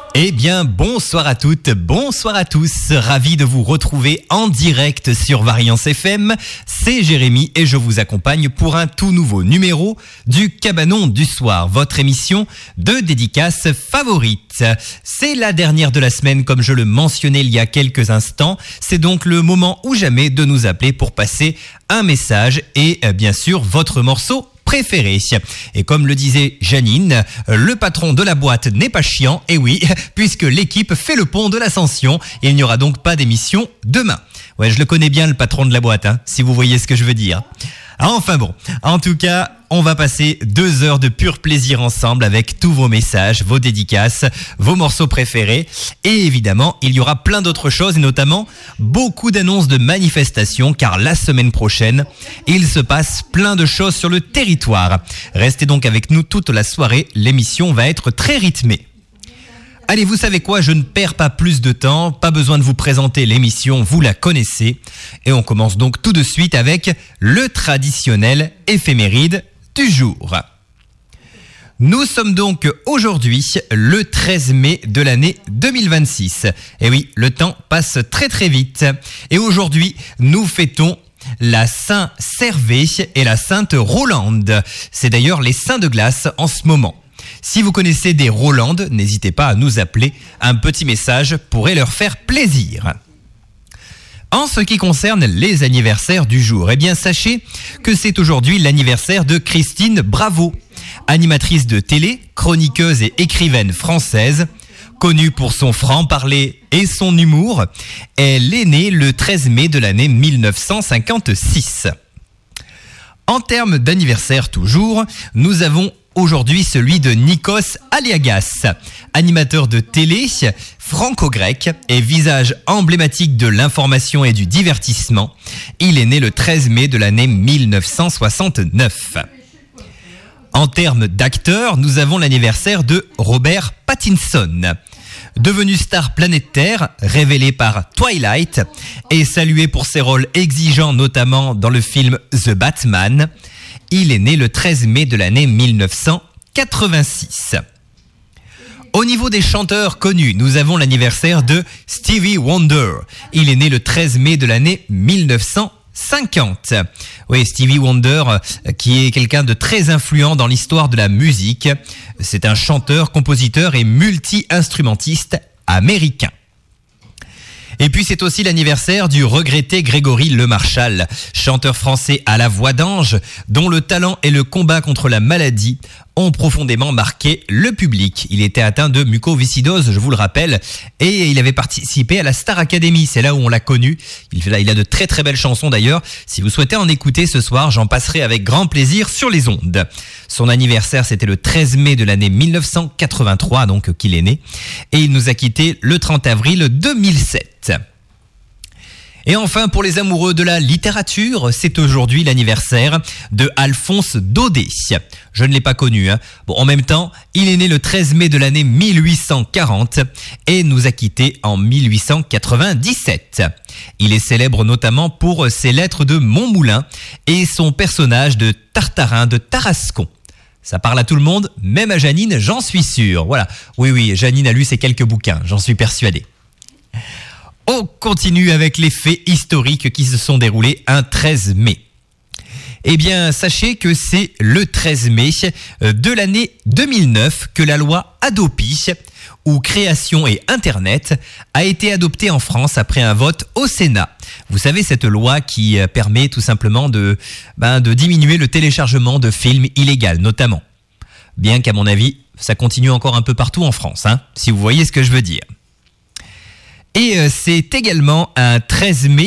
Eh bien, bonsoir à toutes, bonsoir à tous. Ravi de vous retrouver en direct sur Variance FM. C'est Jérémy et je vous accompagne pour un tout nouveau numéro du Cabanon du Soir, votre émission de dédicaces favorite. C'est la dernière de la semaine, comme je le mentionnais il y a quelques instants. C'est donc le moment ou jamais de nous appeler pour passer un message et bien sûr votre morceau préféré. Et comme le disait Janine, le patron de la boîte n'est pas chiant, et oui, puisque l'équipe fait le pont de l'Ascension, il n'y aura donc pas d'émission demain. Ouais, je le connais bien le patron de la boîte, si vous voyez ce que je veux dire. Enfin bon, en tout cas, on va passer 2 heures de pur plaisir ensemble avec tous vos messages, vos dédicaces, vos morceaux préférés. Et évidemment, il y aura plein d'autres choses, et notamment beaucoup d'annonces de manifestations, car la semaine prochaine, il se passe plein de choses sur le territoire. Restez donc avec nous toute la soirée, l'émission va être très rythmée. Allez, vous savez quoi, je ne perds pas plus de temps, pas besoin de vous présenter l'émission, vous la connaissez. Et on commence donc tout de suite avec le traditionnel éphéméride du jour. Nous sommes donc aujourd'hui le 13 mai de l'année 2026. Et oui, le temps passe très très vite. Et aujourd'hui, nous fêtons la Saint-Servé et la Sainte Rolande. C'est d'ailleurs les saints de glace en ce moment. Si vous connaissez des Rolandes, n'hésitez pas à nous appeler. Un petit message pourrait leur faire plaisir. En ce qui concerne les anniversaires du jour, eh bien sachez que c'est aujourd'hui l'anniversaire de Christine Bravo, animatrice de télé, chroniqueuse et écrivaine française. Connue pour son franc-parler et son humour, elle est née le 13 mai de l'année 1956. En termes d'anniversaire toujours, nous avons aujourd'hui celui de Nikos Aliagas, animateur de télé, franco-grec et visage emblématique de l'information et du divertissement. Il est né le 13 mai de l'année 1969. En termes d'acteurs, nous avons l'anniversaire de Robert Pattinson. Devenu star planétaire, révélé par Twilight et salué pour ses rôles exigeants notamment dans le film The Batman, il est né le 13 mai de l'année 1986. Au niveau des chanteurs connus, nous avons l'anniversaire de Stevie Wonder. Il est né le 13 mai de l'année 1950. Oui, Stevie Wonder, qui est quelqu'un de très influent dans l'histoire de la musique. C'est un chanteur, compositeur et multi-instrumentiste américain. Et puis c'est aussi l'anniversaire du regretté Grégory Lemarchal, chanteur français à la voix d'ange, dont le talent et le combat contre la maladie ont profondément marqué le public. Il était atteint de mucoviscidose, je vous le rappelle, et il avait participé à la Star Academy, c'est là où on l'a connu. Il a de très très belles chansons d'ailleurs. Si vous souhaitez en écouter ce soir, j'en passerai avec grand plaisir sur les ondes. Son anniversaire, c'était le 13 mai de l'année 1983, donc qu'il est né, et il nous a quittés le 30 avril 2007. Et enfin, pour les amoureux de la littérature, c'est aujourd'hui l'anniversaire de Alphonse Daudet. Je ne l'ai pas connu. Bon, en même temps, il est né le 13 mai de l'année 1840 et nous a quittés en 1897. Il est célèbre notamment pour ses lettres de Montmoulin et son personnage de Tartarin de Tarascon. Ça parle à tout le monde, même à Janine, j'en suis sûr. Voilà. Oui, Janine a lu ces quelques bouquins, j'en suis persuadé. On continue avec les faits historiques qui se sont déroulés un 13 mai. Eh bien, sachez que c'est le 13 mai de l'année 2009 que la loi Hadopi, ou Création et Internet, a été adoptée en France après un vote au Sénat. Vous savez, cette loi qui permet tout simplement de diminuer le téléchargement de films illégaux, notamment. Bien qu'à mon avis, ça continue encore un peu partout en France, si vous voyez ce que je veux dire. Et c'est également un 13 mai